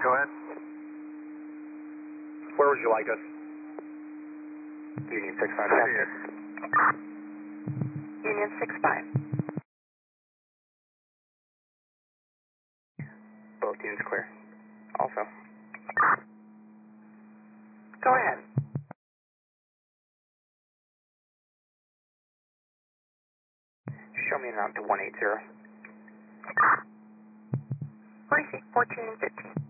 Go ahead. Where would you like us? Union 65, Texas. Union 65. Both units clear. Also. Go ahead. Show me an out to 180. Receive 1415.